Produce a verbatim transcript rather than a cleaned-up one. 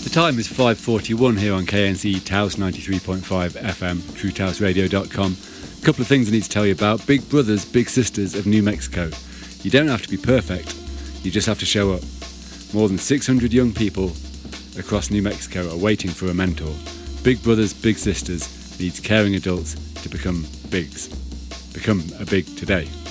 The time is five forty-one here on K N C Taos ninety-three point five F M, true taos radio dot com. A couple of things I need to tell you about. Big Brothers, Big Sisters of New Mexico. You don't have to be perfect, you just have to show up. More than six hundred young people across New Mexico are waiting for a mentor. Big Brothers, Big Sisters needs caring adults to become bigs. Become a big today.